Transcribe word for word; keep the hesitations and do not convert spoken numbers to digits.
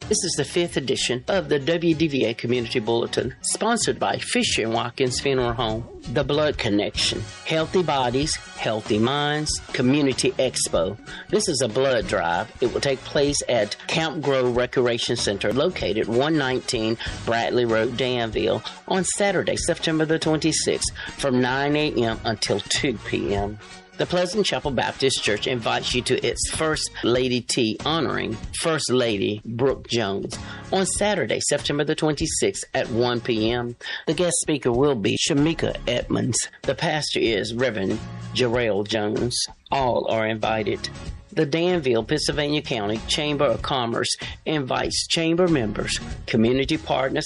This is the fifth edition of the W D V A Community Bulletin, sponsored by Fisher and Watkins Funeral Home. The Blood Connection, Healthy Bodies, Healthy Minds, Community Expo. This is a blood drive. It will take place at Camp Grove Recreation Center, located one nineteen Bradley Road, Danville, on Saturday, September the twenty-sixth, from nine a.m. until two p.m. The Pleasant Chapel Baptist Church invites you to its First Lady Tea honoring First Lady Brooke Jones on Saturday, September the twenty-sixth at one p.m. The guest speaker will be Shamika Edmonds. The pastor is Reverend Jarrell Jones. All are invited. The Danville, Pennsylvania County Chamber of Commerce invites chamber members, community partners,